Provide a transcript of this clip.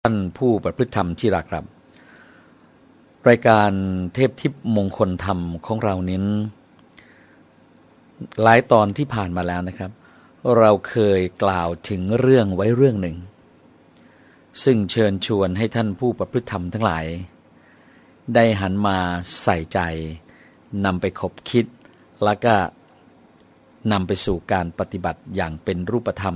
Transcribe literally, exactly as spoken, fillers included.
ท่านผู้ประพฤติธรรมที่รักครับรายการเทพทิพย์มงคลธรรมของเรานี้หลายตอนที่ผ่านมาแล้วนะครับเราเคยกล่าวถึงเรื่องไว้เรื่องหนึ่งซึ่งเชิญชวนให้ท่านผู้ประพฤติธรรมทั้งหลายได้หันมาใส่ใจนำไปคบคิดแล้วก็นำไปสู่การปฏิบัติอย่างเป็นรูปธรรม